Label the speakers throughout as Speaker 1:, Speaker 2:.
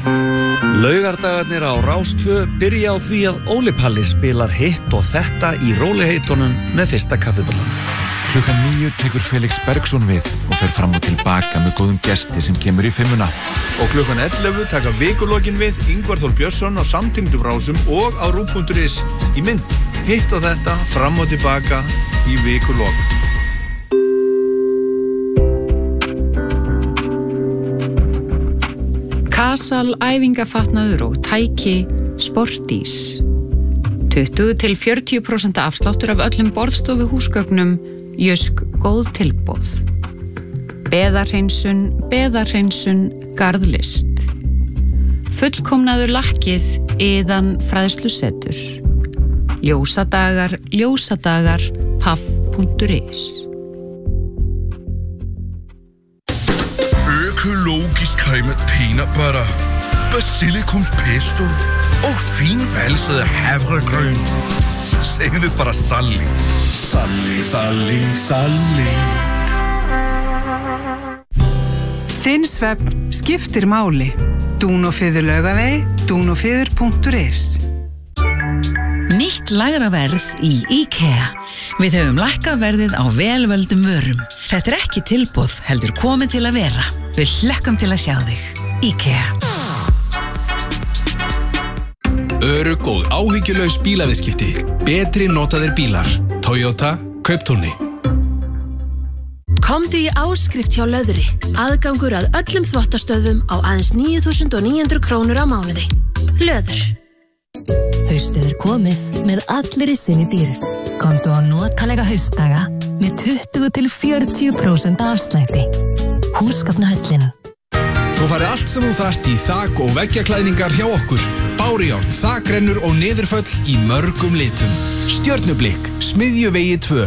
Speaker 1: Laugardagarnir á Rás 2 byrja á því að Óli Palli spilar hitt og þetta í rólegheitunum með fyrsta kaffiballan.
Speaker 2: Klukkan 9 tekur Felix Bergsson við og fer fram og tilbaka með góðum gesti sem kemur í 5-una.
Speaker 3: Og klukkan 11 taka Vikulokin við Ingvar Þór Björnsson á samtengdum rásum og á RÚV.is í mynd. Hitt og þetta fram og tilbaka í Vikulok.
Speaker 4: Kasal, æfingafatnaður og tæki Sportís. 20-40% afsláttur af öllum borðstofu húsgögnum, Jysk góð tilboð. Beðarhreinsun, garðlist. Fullkomnaður lakkið, Iðan fræðslusetur. Ljósadagar, paff.is.
Speaker 5: Økologisk cremet peanut butter, basilikumspesto og finvalset havregryn. Segðu bara salling. Salling.
Speaker 6: Þinn svefn skiptir máli. Dúnófiður Laugavegi, dúnófiður.is.
Speaker 7: Nýtt lægra verð í IKEA. Við höfum lækkað verðið á velvöldum vörum. Þetta ekki tilboð, heldur komið til að vera. Við hlökkum til að sjá þig. IKEA.
Speaker 8: Örugg og áhyggjulaus bílaviðskipti. Betri notaðir bílar. Toyota, Kauptúni.
Speaker 9: Komdu í áskrift hjá Löðri. Aðgangur að öllum þvottastöðvum á aðeins 9.900 krónur á mánuði. Löður.
Speaker 10: Haustið komið með allir í sinni dýrð. Komdu á notalega haustdaga með 20-40% afslætti. Húsgagnahöllin.
Speaker 8: Þú farið allt sem þú þarft í þak- og veggjaklæðningar hjá okkur. Bárujárn, þakrennur og niðurföll í mörgum litum. Stjörnublikk, Smiðjuvegi 2.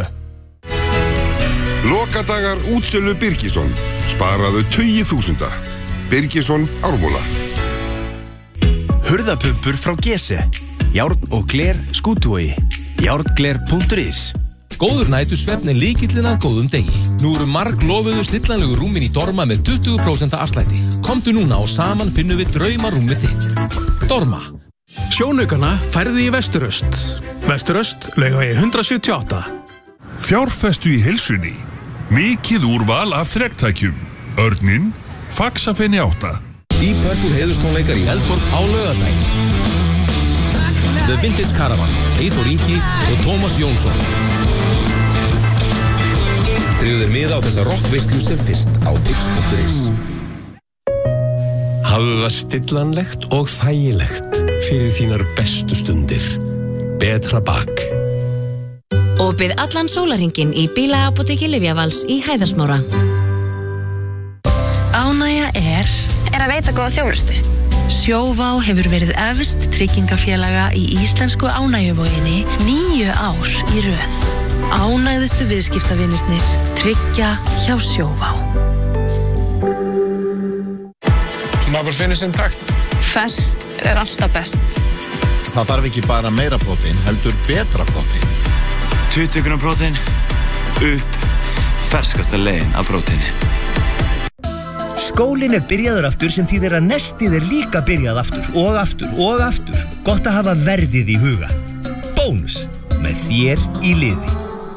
Speaker 11: Lokadagar útsölu Birgisson. Sparaðu 20.000. Birgisson Ármúla.
Speaker 1: Hurðapumpur frá Gese. Járn og gler Skútuvogi. Járngler.is.
Speaker 12: Góður nætursvefn lykillinn að góðum degi. Nú eru marglofuðu stillanlegu rúmin í Dorma með 20% afslætti. Komdu núna og saman finnum við draumarúmið þitt. Dorma.
Speaker 13: Sjónaukana færðu í Vesturöst. Vesturöst, Laugavegi 178.
Speaker 14: Fjárfestu í heilsunni. Mikið úrval af þrektækjum. Örninn, Faxafeni 8.
Speaker 12: Deep Purple heiðurstónleikar í Eldborg á laugardaginn. The Vintage Caravan, Eyþór Ingi og Tómas Jónsson. Tryggðu þér miða á þessa rockveislu sem fyrst á tix.is.
Speaker 15: Hafðu það stillanlegt og þægilegt fyrir þínar bestu stundir. Betra bak.
Speaker 9: Opið allan sólarhringinn í bílaapóteki Lyfjavals í Hæðarsmára.
Speaker 16: Ánægja er að veita góða þjónustu. Sjóvá hefur verið efst tryggingafélaga í íslensku ánægjuvoginni 9 ár í röð. Ánægðustu viðskiptavinirnir tryggja hjá Sjóvá.
Speaker 17: Maður finnir sinn takt.
Speaker 16: Ferskt er alltaf best.
Speaker 2: Það þarf ekki bara meira prótein, heldur betra prótein.
Speaker 1: 20 grams prótein, upp ferskasta leiðin af próteini.
Speaker 18: Skólinn byrjaður aftur sem þýðir að nestið líka byrjað aftur og aftur og aftur. Gott að hafa verðið í huga. Bónus með þér í liði.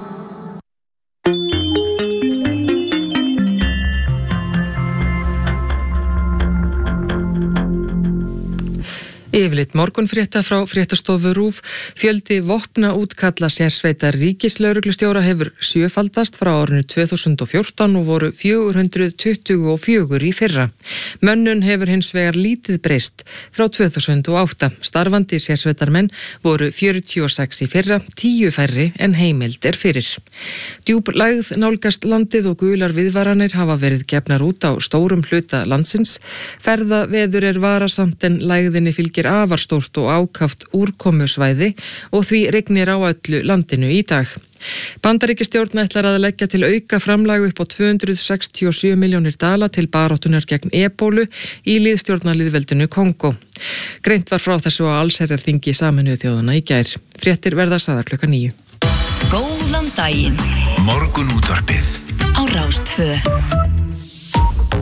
Speaker 19: Yfirleitt morgunfrétta frá fréttastofu RÚV. Fjöldi vopna útkalla sérsveitar ríkislögreglustjóra hefur sjöfaldast frá árinu 2014 og voru 424 í fyrra. Mönnun hefur hins vegar lítið breyst frá 2008. Starfandi sérsveitarmenn voru 46 í fyrra, 10 færri en heimild fyrir. Djúp lægð nálgast landið og gular viðvaranir hafa verið gefnar út á stórum hluta landsins. Ferðaveður varasamt en lægðinni fylgir afar stórt og ákaft úrkomusvæði og því rignir á öllu landinu í dag. Bandaríkjastjórn ætlar að leggja til auka framlag upp á 267 milljónir dala til baráttunar gegn ebólu í lýðstjórnarlýðveldinu Kongó. Greint var frá þessu á allsherjarþingi Sameinuðu þjóðanna í gær. Fréttir verða sagðar klukkan 9.
Speaker 7: Góðan daginn.
Speaker 14: Morgunútvarpið
Speaker 7: á Rás 2.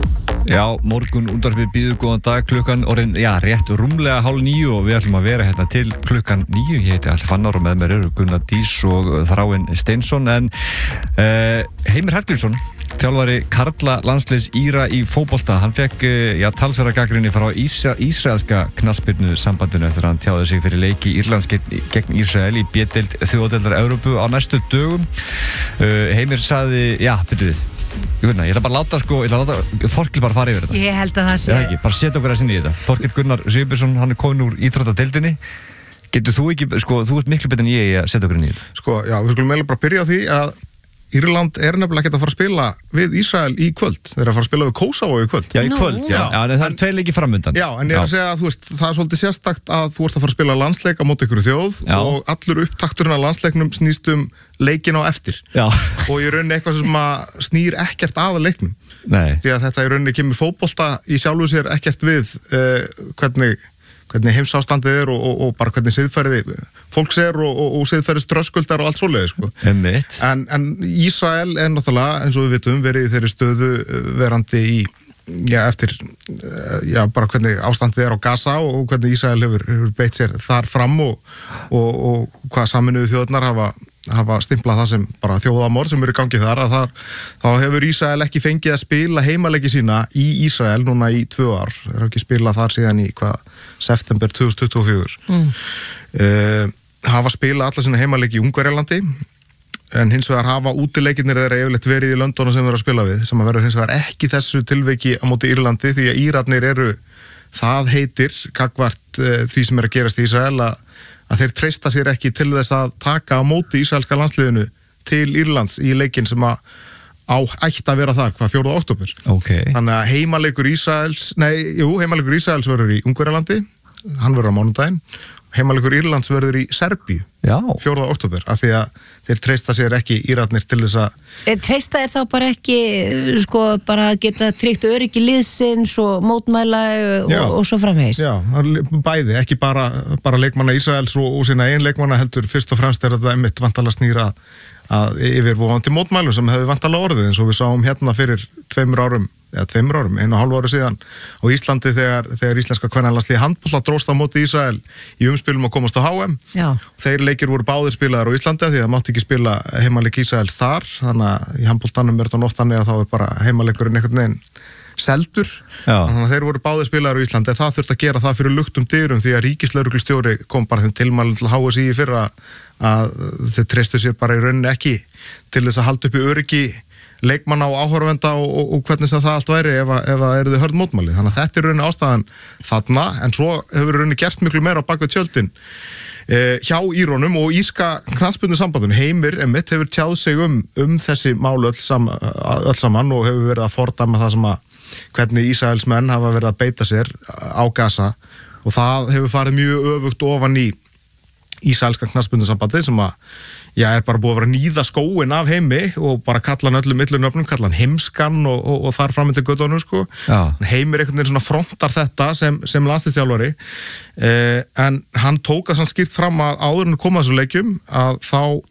Speaker 20: Já, morgun útvarpið býður góðan dag klukkan orðin, rétt rúmlega 8:30 og við ætlum að vera hérna til klukkan 9. Ég heiti Alli Fannar og með mér eru Gunnar Dís og Þráinn Steinsson en Heimir Hallgrímsson, þjálfari karla landsliðs Íra í fótbolta, hann fekk talsverða gagnrýni frá ísraelska knattspyrnu sambandinu eftir að hann tjáði sig fyrir leiki Írlands gegn Ísrael í B-deild þjóðdeildar Evrópu á næstu dögum. Heimir sagði, byrju við. Ég ætla bara að láta Þorkell bara fara yfir þetta.
Speaker 21: Ég held að það sé.
Speaker 20: Bara setja okkur að sinni í þetta. Þorkell Gunnar Sigurbjörnsson, hann komin úr íþróttadeildinni. Getur þú ekki, þú ert miklu betur en ég að setja okkur inn í þetta.
Speaker 22: Við skulum eiginlega bara byrja á því að Írland nefnilega ekki að fara að spila við Ísrael í kvöld. Þeir að fara að spila við Kosovo í kvöld.
Speaker 20: Já, í kvöld, en það er 2 leikir framundan.
Speaker 22: Já, en ég er að segja að það er svolítið sérstakt að þú ert að fara að spila landsleik á móti ykkur þjóð og allur upptakturinn af landsleiknum snýst leikin á eftir. Já. Og í rauninni eitthvað sem að snýr ekkert að leiknum. Nei. Því að þetta í rauninni kemur fótbolta í sjálfu sér ekkert við hvernig heimsástandið er og bara hvernig siðferði fólks er og siðferðis tröskuldar og allt svoleiðis, sko. En Ísrael náttúrulega, eins og við vitum, verið í þeirri stöðu verandi í, eftir bara hvernig ástandið er á Gaza og hvernig Ísrael hefur beitt sér þar fram og hvað Sameinuðu þjóðirnar hafa stimplað það sem bara þjóðamorð sem eru í gangi þar, þá hefur Ísrael ekki fengið að spila heimaleiki sína í Ísrael núna í 2 ár. Þeir hafa ekki spilað þar síðan í september 2024. Hafa spilað alla sína heimaleiki í Ungverjalandi en hins vegar hafa útileikirnir þeirra yfirleitt verið í London sem þeir að spila við, sem að verður hins vegar ekki þessu tilveiki á móti Írlandi því að Írarnir eru það heitir gagnvart því sem er að gerast í Ísrael að þeir treysta sér ekki til þess að taka á móti ísraelska landsliðinu til Írlands í leikinn sem ætti að vera þar, 4. október.
Speaker 20: Okay.
Speaker 22: Þannig að heimalegur Ísraels verður í Ungverjalandi, hann verður á mánudaginn, heimalegur Írlands verður í Serbíu, 4. október, af því að þeir treysta sér ekki Írarnir til þess að...
Speaker 21: Treysta er þá bara ekki, bara geta tryggt öryggi liðsins og mótmæla og svo framvegis? Já,
Speaker 22: bæði, ekki bara leikmanna Ísraels og sína ein leikmanna heldur, fyrst og fremst er þetta einmitt vantalega snýra að yfirvofandi mótmælum sem hefði vantalega orðið eins og við sáum hérna fyrir 2 árum, 1,5 ári síðan á Íslandi þegar íslenska kvennalandsliðið handbolta dróst á móti Ísrael í umspilum að komast á HM. Já. Þeir leikir voru báðir spilaðar á Íslandi því það mátti ekki spila heimaleik Ísraels þar, þannig að í handboltanum er þetta oft þannig að þá er bara heimaleikurinn einhvern veginn seldur. Þannig að þeir voru báðir spilaðar á Íslandi en það þurfti að gera það fyrir luktum dyrum því að ríkislögreglustjóri kom bara þeim tilmælum til HSÍ fyrir að þeir treystu sér bara í rauninni ekki til þess að halda upp í öryggi leikmanna og áhorfenda og hvernig það allt væri ef það eru þau hörð mótmæli. Þannig að þetta er rauninni ástæðan þarna en svo hefur rauninni gerst miklu meira á bakvið tjöldin hjá Írónum og írska knattspyrnusambandinu. Heimir einmitt hefur tjáð sig þessi mál öll saman og hefur verið að fordæma það sem hvernig Ísraelsmenn hafa verið að beita sér á Gaza og það hefur farið mjög öfugt ofan í ísraelska knattspyrnusambandið sem er bara búið að vera að níða skóin af Heimi og bara kalla hann öllum millunöfnum, kalla hann heimskan og þar fram til göttunum, sko. Heimir einhvern veginn svona frontar þetta sem landsliðsþjálfari en hann tók það skýrt fram að áður en koma þessu leikjum að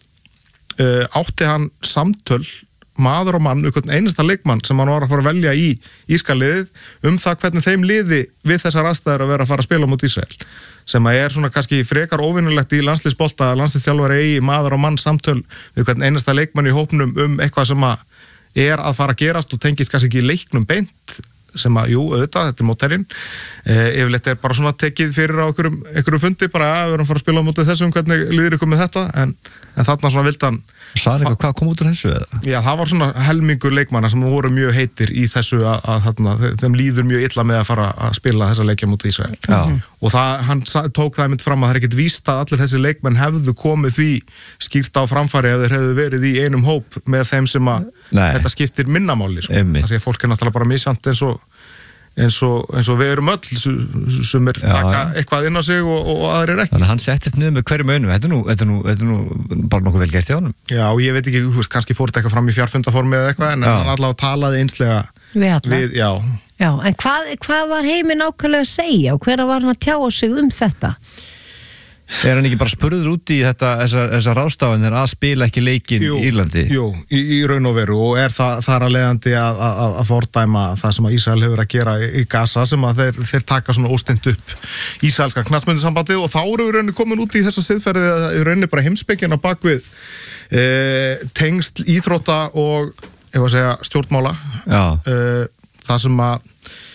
Speaker 22: þá átti hann samtöl maður og mann, einhvern einasta leikmann sem hann var að fara að velja í ískaliðið það hvernig þeim liði við þessar aðstæður að vera að fara að spila mot Ísrael sem er svona kannski frekar óvinnulegt í landsliðsbolta að landsliðsþjálfari eigi maður og mann samtöl við hvern einasta leikmann í hópnum eitthvað sem er að fara að gerast og tengist kannski ekki leiknum beint sem auðvitað, þetta er mótherinn yfirleitt er bara svona tekið fyrir á einhverju fundi, bara við erum að fara að spila á mótið þessum, hvernig líður ykkur með þetta en þarna svona vildan
Speaker 20: Sæði eitthvað, hvað kom út úr þessu?
Speaker 22: Já, það var svona helmingur leikmanna sem voru mjög heitir í þessu að þeim líður mjög illa með að fara að spila þessa leikja mútið Ísrael og hann tók það einmitt fram að það er ekkert víst að allir þessi leikmenn hefðu komið því skýrt á framfæri ef þeir hefðu verið í einum hóp með þeim sem að þetta skiptir minnamáli sko. Það sé fólk er náttúrulega bara misjant eins og við erum öll sem taka eitthvað inn á sig og aðrir ekki.
Speaker 20: Þannig að hann settist niður með hverjum önum. Þetta er nú bara nokkuð vel gert hjá honum.
Speaker 22: Já, og ég veit ekki, kannski fór þetta eitthvað fram í fjarfundaformi eða eitthvað, en hann allavega talaði einslega
Speaker 21: við Já, en hvað var Heimi nákvæmlega að segja og hvernig var hann að tjá sig þetta?
Speaker 20: Er hann ekki bara spurður út í þessa ráðstafanir að spila ekki leikinn í Írlandi?
Speaker 22: Jú, í raun og veru og þar að leiðandi að fordæma það sem að Ísrael hefur að gera í Gaza sem að þeir taka svona óstint upp ísraelska knattspyrnusambandið og þá eru við rauninni komin út í þessa siðferði að í rauninni bara heimspekina bakvið tengsl íþrótta og stjórnmála það sem að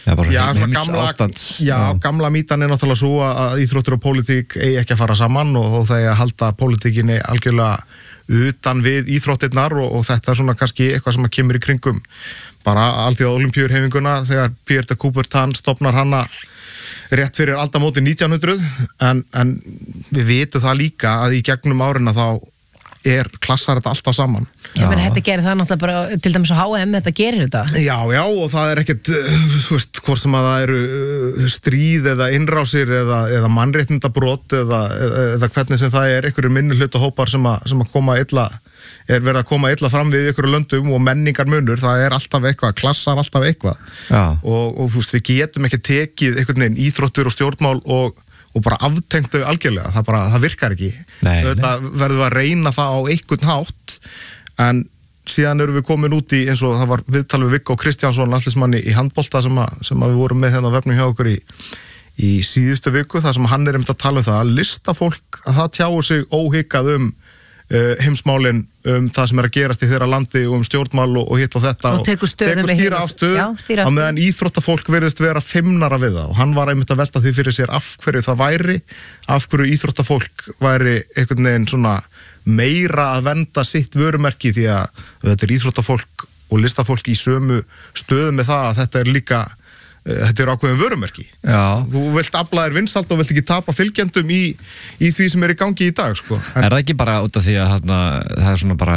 Speaker 22: gamla mítan náttúrulega svo að íþróttur og pólitík eigi ekki að fara saman og það að halda pólitíkinni algjörlega utan við íþróttirnar og þetta svona kannski eitthvað sem að kemur í kringum bara alþjóða olimpíurhreyfinguna þegar Pierre de Coubertin stofnar hana rétt fyrir aldamóti 1900 en við vitum það líka að í gegnum árina þá klassar þetta alltaf saman.
Speaker 21: Já, menn þetta gerir það náttúrulega bara, til dæmis á HM, þetta gerir þetta. Já,
Speaker 22: og það ekkert, hvort sem að það eru stríð eða innrásir eða mannréttindabrót eða hvernig sem það einhverjir minnihlutahópar sem að koma illa, verið að koma illa fram við einhverju löndum og menningar munur, það alltaf eitthvað, klassar alltaf eitthvað. Og við getum ekki tekið einhvern veginn íþróttur og stjórnmál og bara aftengt þau algjörlega, það virkar ekki. Þetta verður að reyna það á einhvern hátt, en síðan erum við komin út í, eins og það var viðtal við Viggo Kristjánsson, landsliðsmanni í handbolta sem við vorum með hérna á vefnum hjá okkur í síðustu viku, þar sem hann einmitt að tala um það, að listafólk, að það tjáur sig óhikað heimsmálin það sem að gerast í þeirra landi og stjórnmál og hitt og þetta
Speaker 21: og tekur stýra afstöðu
Speaker 22: á meðan íþróttafólk verðist vera feimnara við það og hann var einmitt að velta því fyrir sér af hverju það væri, af hverju íþróttafólk væri einhvern veginn svona meira að venda sitt vörumerki því að þetta íþróttafólk og listafólk í sömu stöðu með það að þetta líka þetta ákveðin vörumerki. Þú vilt afla þér vinsæld og vilt ekki tapa fylgjendum í því sem í gangi í dag, sko.
Speaker 20: Er það ekki bara út af því að það svona bara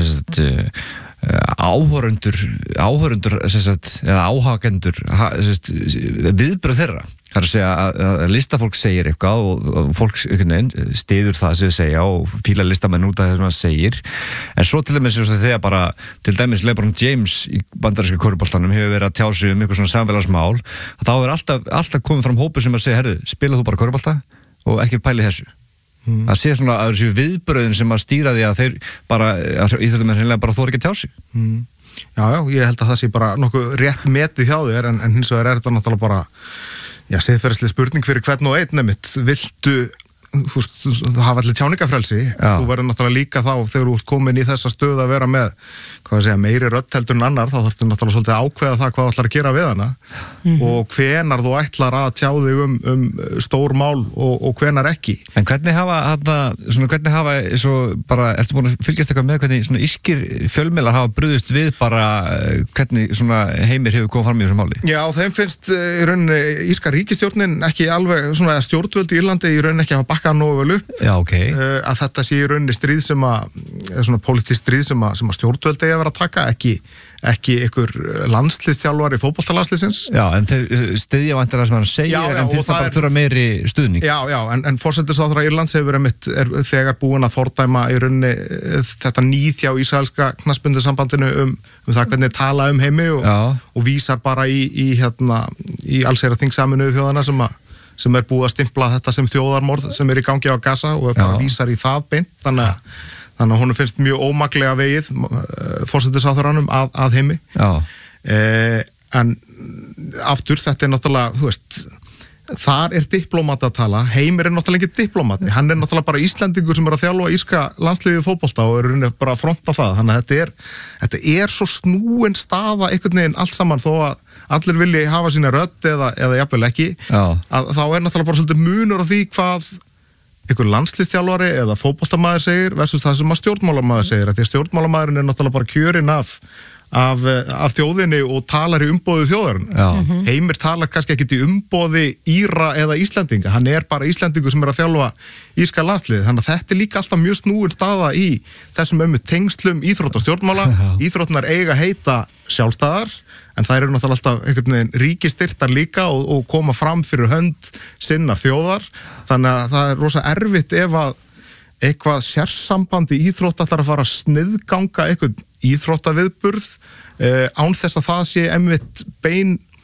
Speaker 20: áhorundur eða áhagendur viðbröð þeirra? Það að segja að listafólk segir eitthvað og fólk stiður það sem þau segja og fíla listamenn út af það sem það segir en svo til dæmis þegar bara til dæmis LeBron James í bandaríska körfuboltanum hefur verið að tjá sig eitthvað svona samfélagsmál þá alltaf komið fram hópur sem að segja herru, spila þú bara körfubolta og ekki pæli þessu það sé svona að þessu viðbröðin sem að stýra því að þeir bara íþjóðumenn hreinlega bara þóra ekki að tjá sig
Speaker 22: Já, ég held að það sé bara nokkuð rétt metið hjá þér en hins vegar þetta náttúrulega bara siðferðisleg spurning fyrir hvern og einn nefnitt, viltu hafa allir tjáningafrelsi þú verður náttúrulega líka þá þegar þú ert komin í þessa stöð að vera með meiri rödd heldur en annar, þá þarftu náttúrulega svolítið að ákveða það hvað þú ætlar að gera við hana og hvenar þú ætlar að tjá þig stór mál og hvenar ekki.
Speaker 20: En hvernig hafa svo bara, ertu búin að fylgjast eitthvað með hvernig svona ískir fjölmiðlar hafa brugðist við bara hvernig svona heimir hefur komið fram í þessu máli? Já, þeim finnst í rauninni íska ríkisstjórnin ekki alveg svona stjórnvöld í Írlandi í rauninni ekki hafa bakkað nógu vel upp að þetta sé í rauninni stríð sem svona pólitískt stríð sem að stjórnvöld að vera að taka, ekki ykkur landsliðstjálfari fótboltalandsliðsins. Já, en þeir styðja væntanlega sem hann segir en finnst það bara þurfa meiri stuðning. Já, en forsætisráðherra Írlands hefur er þegar búin að fordæma í rauninni þetta níð hjá ísraelska knattspyrnusambandinu það hvernig tala heimi og vísar bara í allsherjarþing Sameinuðu þjóðanna sem búið að stimpla þetta sem þjóðarmorð sem í gangi á Gaza og bara vísar í það beint, þannig að honum finnst mjög ómaklega vegið forsætisráðherranum að heimi en aftur þetta náttúrulega þar diplómat að tala, Heimir náttúrulega ekki diplómati, hann náttúrulega bara Íslendingur sem að þjálfa íska landsliðið fótbolta og bara að fronta það, þannig að þetta svo snúin staða einhvern veginn allt saman þó að allir vilji hafa sína rödd eða jafnvel ekki að þá náttúrulega bara svolítið munur á því hvað einhver landsliðstjálfari eða fótboltamaður segir versus það sem að stjórnmálamaður segir að því að stjórnmálamaðurinn náttúrulega bara kjörinn af þjóðinni og talar í umboði þjóðarinn. Heimir talar kannski ekki í umboði Íra eða Íslendinga, hann bara Íslendingur sem að þjálfa íska landslið, þannig að þetta líka alltaf mjög snúin staða í þessum tengslum íþrótt og stjórnmála, íþróttnar eiga heita sjálfstæðar en þær eru náttúrulega alltaf einhvern veginn ríkistyrtar líka og koma fram fyrir hönd sinnar þjóðar, þannig að það rosa erfitt ef að eitthvað sérsambandi íþrótt ætlar að fara að sniðganga einhvern íþróttaviðburð án þess að það sé einmitt bein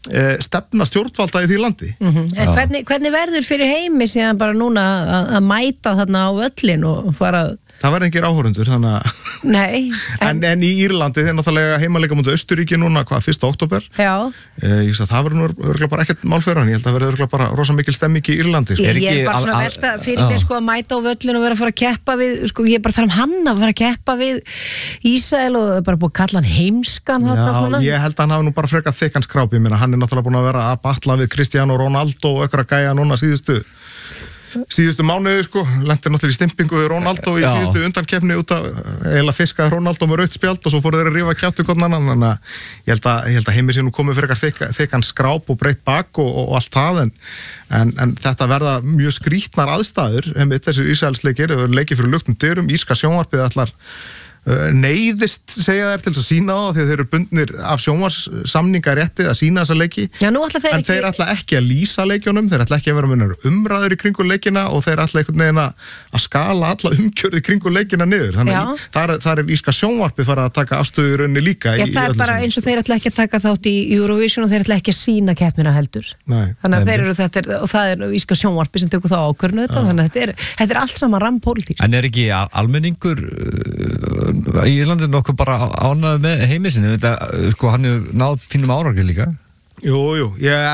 Speaker 22: stefna stjórnvalda í því landi.
Speaker 21: En hvernig verður fyrir Heimi síðan bara núna að mæta þarna á völlin og fara
Speaker 22: Það verði engir áhorundur, þannig að...
Speaker 21: Nei.
Speaker 22: En í Írlandi, þeir náttúrulega heimaleika mútið Austurríki núna, 1. október.
Speaker 21: Já.
Speaker 22: Ég sagði, það verður nú örgulega bara ekkert málfæran. Ég held að verður örgulega bara rosa mikil stemming í Írlandi.
Speaker 21: Ég er bara svona velta fyrir mér sko að mæta á völlin og vera að fara að keppa við, sko ég er bara þar hann að fara að keppa við Ísrael og bara búið að kalla hann heimskan þarna svona.
Speaker 22: Já, ég held að hann hafi nú bara frekar þykkan skráp, ég meina, hann er náttúrulega búin að vera að batla við Cristiano Ronaldo og einhverja gæja núna síðustu mánuði sko, lendir náttúrulega í stimpingu við Ronaldo í síðustu undankeppni út af eiginlega fiskaði Ronaldo með rautt spjald og svo fóru þeir að rífa kjáttu hvern annan, þannig að ég held að Heimi sé nú komið frekar þykkan skráp og breytt bak og allt það en þetta verða mjög skrítnar aðstæður þessir Ísraelsleikir, leikir fyrir luktum dyrum, írska sjónvarpið ætlar neyðist segja þær til að sína á því að þeir eru bundnir af sjónvarssamningarétti að sína þessa leiki.
Speaker 21: Já, nú ætla þeir
Speaker 22: en þeir ætla ekki að lýsa leikjunum, þeir ætla ekki að vera með umræður í kringu leikina og þeir ætla einhvern veginn að skala alla umgjörði í kringu leikina niður. Þannig þar er íska sjónvarpið fara að taka afstöðu í rauninni líka.
Speaker 21: Já, það er bara eins og þeir ætla ekki að taka þátt í Eurovision og þeir ætla ekki að sína keppnina heldur.
Speaker 22: Nei.
Speaker 21: Þannig að þeir eru og það er íska sjónvarpið sem tekur þá ákvörðun þannig að þetta er allt saman rammpólitískt.
Speaker 20: En er ekki almenningur í Írlandi nokkuð bara ánægð með Heimi sinni, sko hann er náð fínum árangri líka.
Speaker 22: Jú,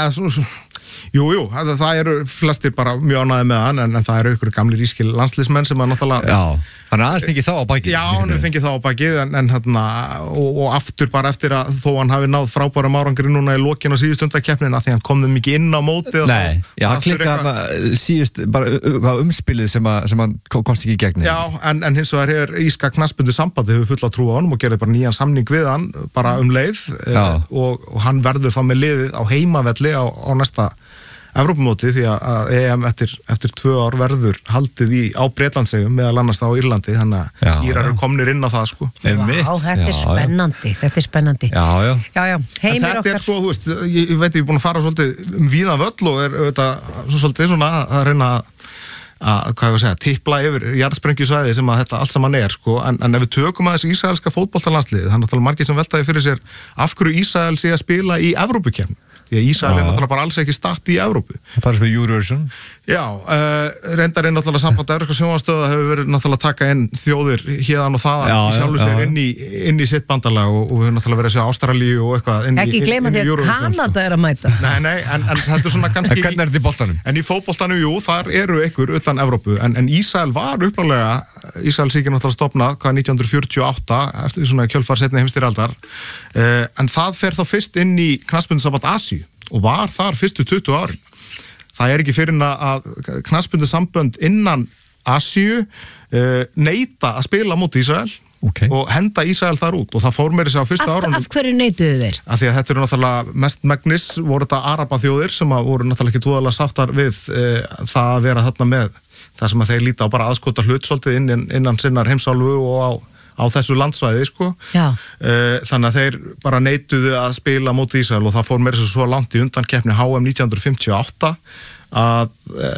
Speaker 22: það eru flestir bara mjög ánægði með hann en það eru ykkur gamlir ískil landsliðsmenn sem að náttúrulega...
Speaker 20: Já, hann er aðeins fengið þá á bakið.
Speaker 22: Já, hann er fengið þá á bakið en hérna, og aftur bara eftir að þó hann hafi náð frábærum árangri núna í lokin og síðustundakeppnina því hann kom þeim ekki inn á mótið.
Speaker 20: Nei, já, hann klikkaði hann síðust bara umspilið sem hann komst ekki í gegn.
Speaker 22: Já, en hins vegar er íska knattspyrnu sambandi hefur fulla trú á honum og gerði bara nýjan samning við hann bara leið og hann verður þá með liðið á heimavelli á næsta Evrópumóti því að EM eftir 2 ár verður haldið á Bretlandseyjum meðal annars á Írlandi þannig að Írar eru komnir inn á það sko.
Speaker 21: Þetta er spennandi.
Speaker 22: Já.
Speaker 21: Heimir okkar.
Speaker 22: Þetta er sko, þú veist, ég veit ég er búin að fara svolítið víðan völl og er svolítið svona að reyna að tipla yfir jarðsprengjusvæði sem að þetta allt saman er sko, en ef við tökum að þessi ísraelska fótboltalandsliðið, þannig að margir sem veltaði fyrir sér af hverju Ísrael sé að spila í Evrópukeppni. Því að Ísrael er náttúrulega bara alls ekki statt í Evrópu.
Speaker 20: Bara sem Eurovision?
Speaker 22: Já, reyndar er náttúrulega samband evrópska sjónvarpsstöðva hefur verið náttúrulega að taka inn þjóðir hérðan og þaðan í sjálfu sér inn í sitt bandalag og við höfum náttúrulega verið að sjá Ástralíu og eitthvað inn í Eurovision.
Speaker 21: Ekki gleyma því að Kanada er að mæta.
Speaker 22: Nei, en þetta er svona kannski...
Speaker 20: Hvernig er þetta í boltanum?
Speaker 22: En í fótboltanum, jú, þar eru ykkur utan Evrópu, en Ísrael var upprunalega, Ísraelsríkið náttúrulega stofnað, 1948, eftir svona kjölfar seinni heimsstyrjaldar, en það fer þá fyrst inn í knattspyrnusamband Asíu og var þar fyrstu 20 árin. Það er ekki fyrir að knattspyrnusambönd innan Asíu neita að spila móti Ísrael og henda Ísrael þar út og það fór meira sér á fyrsta árunum.
Speaker 21: Af hverju neituðu þeir?
Speaker 22: Af því að þetta eru náttúrulega mest megnis voru þetta arabaþjóðir sem voru náttúrulega ekki dúðalega sáttar við það að vera þarna með það sem að þeir líta á bara aðskota hlut svolítið innan sinnar heimsálfu og á þessu landsvæði sko. Þannig að þeir bara neituðu að spila móti Ísrael og það fór meira svo langt í undankeppni HM 1958 að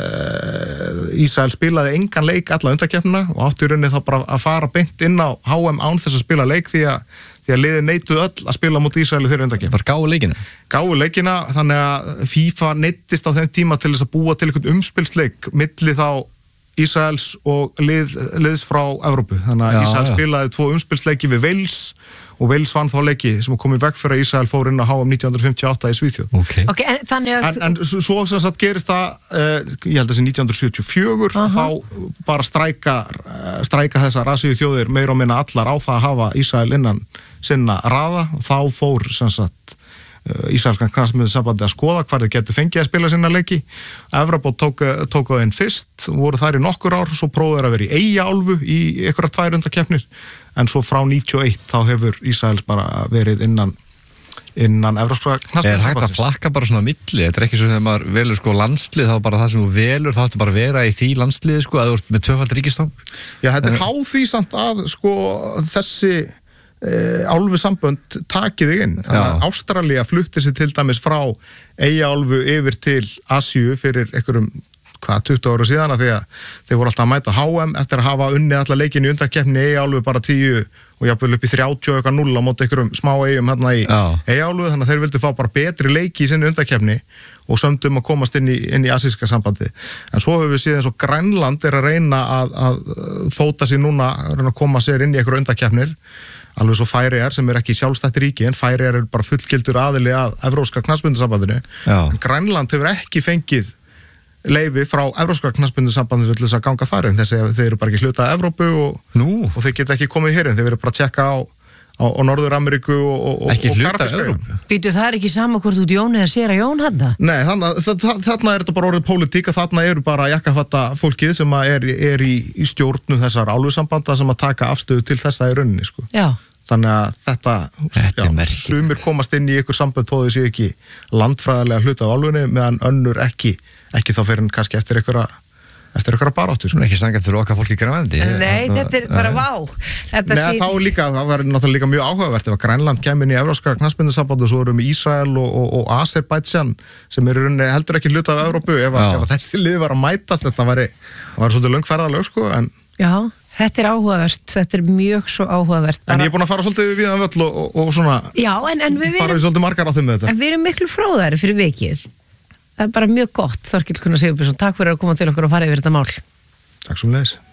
Speaker 22: Ísrael spilaði engan leik alla undankeppnina og átti í rauninni þá bara að fara beint inn á HM án þess að spila leik því að liðið neituðu öll að spila móti Ísrael í þeirra undankeppni.
Speaker 20: Bara gáu leikina?
Speaker 22: Gáu leikina, þannig að FIFA neittist á þeim tíma til þess að búa til einhvern umspilsleik milli þá Ísraels og liðs frá Evrópu. Þannig að Ísrael spilaði 2 umspilsleiki við Wales og Wales vann þá leiki sem kom í veg fyrir að Ísrael fór inn á HM 1958 í Svíþjóð. En svo sem sagt gerist það, ég held að þessi 1974, þá bara stræka þessar Asíu þjóðir meira og minna allar á það að hafa Ísrael innan sinna raða og þá fór sem sagt Ísraelskan knattspyrnusambandi að skoða hvar þeir getur fengið að spila sinna leiki. Evropa tók það inn fyrst, voru þær í nokkur ár, svo prófuðu þeir að vera í Eyjaálfu í einhverjar 2 undankeppnir, en svo frá 91 þá hefur Ísraels bara verið innan evrópska knattspyrnusambandsins.
Speaker 20: Er hægt að flakka bara svona milli? Þetta er ekki svo þegar maður velur sko landslið, þá bara það sem þú velur, þá ættu bara að vera í því landsliði sko, að þú ert með 2-fald ríkistang?
Speaker 22: Já, þetta er háð því samt að sko þessi álfu sambönd takið inn. Ástralía flutti sig til dæmis frá Eyjaálfu yfir til Asíu fyrir einhverjum 20 ára síðan að því að þeir voru alltaf að mæta HM eftir að hafa unnið alla leikin í undankeppni Eyjaálfu bara 10 og jafnvel upp í 30-0 á móti einhverjum smá eyjum hérna í Eyjaálfu, þannig að þeir vildu fá bara betri leiki í sinni undankeppni og sömdum að komast inn í asíska sambandi. En svo höfum við síðan svo Grænland að reyna að fóta sér núna, reyna að koma sér inn í einhverju undankeppnir, alveg svo Færeyjar sem ekki sjálfstætt ríki, en Færeyjar bara fullgildur aðili að evrópska knattspyrnusambandinu. En Grænland hefur ekki fengið leyfi frá evrópska knattspyrnusambandinu til þess að ganga þar inn, þeir eru bara ekki hluta af Evrópu og þeir geta ekki komið hér inn, þeir verður bara að tjekka á Norður-Ameríku og Karabíska.
Speaker 21: Býtu, það er ekki sama hvort þú Jón eða sér að Jón hann?
Speaker 22: Nei, þarna er þetta bara orðið pólitík, þarna eru bara jakkafatta fólkið sem er í stjórnum þessar álfusambanda sem að taka afstöðu til þessa í rauninni, sko.
Speaker 21: Já.
Speaker 22: Þannig að þetta sumir komast inn í ykkur sambönd þó þau séu ekki landfræðilega hluta af álfunni, meðan önnur ekki þá fyrir kannski eftir ykkur baráttu.
Speaker 20: Ekki sangað fyrir okkar fólki í Grænlandi.
Speaker 21: Nei, þetta er bara vá.
Speaker 22: Nei, það var náttúrulega líka mjög áhugavert ef að Grænland kemur inn í evrópska knattspyrnusamband og svo erum við Ísrael og Azerbaijan sem heldur ekki hluta af Evrópu. Ef þessi lið var að mætast, þetta var svolítið löngferðarlög, sko, en...
Speaker 21: Já, þetta er áhugavert, þetta er mjög svo áhugavert.
Speaker 22: En ég er búin að fara svolítið við að völl og svona...
Speaker 21: Já, en við
Speaker 22: svolítið margar á þeim með þetta.
Speaker 21: En við erum miklu fróðari fyrir vikið. Það er bara mjög gott, Þorkill Gunnar Sigurbjörnsson. Takk fyrir að koma til okkur og fara yfir þetta mál.
Speaker 22: Takk sem leiðis.